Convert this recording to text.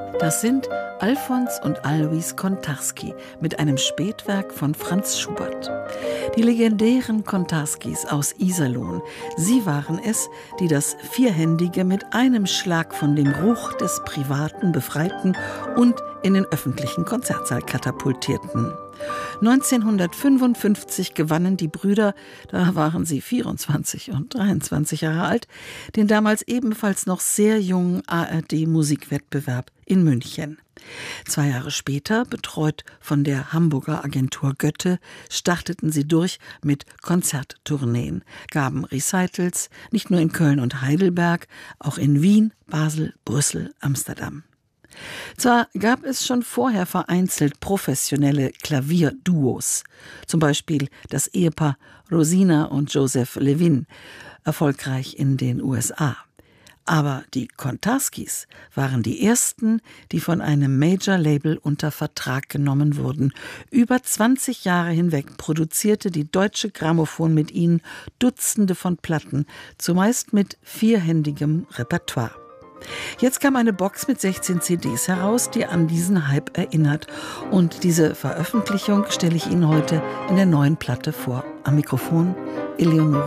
Das sind Alfons und Alois Kontarski mit einem Spätwerk von Franz Schubert. Die legendären Kontarskis aus Iserlohn, sie waren es, die das Vierhändige mit einem Schlag von dem Ruch des Privaten befreiten und in den öffentlichen Konzertsaal katapultierten. 1955 gewannen die Brüder, da waren sie 24 und 23 Jahre alt, den damals ebenfalls noch sehr jungen ARD-Musikwettbewerb in München. 2 Jahre später, betreut von der Hamburger Agentur Götte, starteten sie durch mit Konzerttourneen, gaben Recitals, nicht nur in Köln und Heidelberg, auch in Wien, Basel, Brüssel, Amsterdam. Zwar gab es schon vorher vereinzelt professionelle Klavierduos, zum Beispiel das Ehepaar Rosina und Joseph Levin, erfolgreich in den USA. Aber die Kontarskis waren die ersten, die von einem Major-Label unter Vertrag genommen wurden. Über 20 Jahre hinweg produzierte die Deutsche Grammophon mit ihnen Dutzende von Platten, zumeist mit vierhändigem Repertoire. Jetzt kam eine Box mit 16 CDs heraus, die an diesen Hype erinnert. Und diese Veröffentlichung stelle ich Ihnen heute in der neuen Platte vor. Am Mikrofon Eleonore